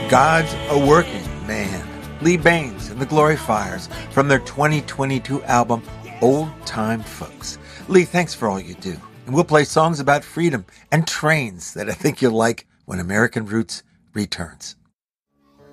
God's a Working Man. Lee Baines and the Gloryfires from their 2022 album, Old Time Folks. Lee, thanks for all you do. And we'll play songs about freedom and trains that I think you'll like when American Roots returns.